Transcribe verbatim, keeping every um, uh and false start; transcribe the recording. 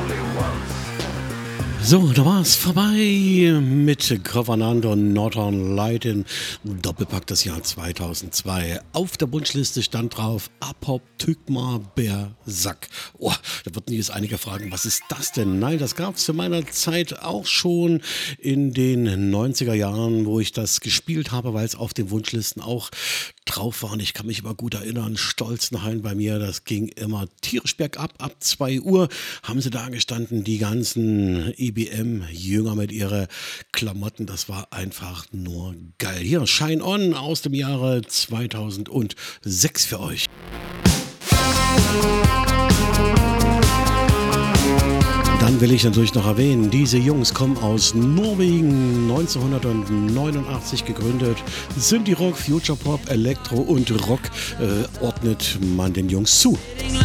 So, da war es vorbei mit Covenant und Northern Light in Doppelpack das Jahr zweitausendzwei. Auf der Wunschliste stand drauf Apoptygma Berserk. Oh, da würden jetzt einige fragen, was ist das denn? Nein, das gab es zu meiner Zeit auch schon in den neunziger Jahren, wo ich das gespielt habe, weil es auf den Wunschlisten auch drauf war. Und ich kann mich immer gut erinnern, Stolzenhain bei mir, das ging immer tierisch bergab. Ab zwei Uhr haben sie da gestanden, die ganzen I B M-Jünger mit ihren Klamotten. Das war einfach nur geil. Hier, Shine On aus dem Jahre zweitausendsechs für euch. Dann will ich natürlich noch erwähnen, diese Jungs kommen aus Norwegen, neunzehnhundertneunundachtzig gegründet, sind die Rock, Future Pop, Elektro und Rock, äh, ordnet man den Jungs zu.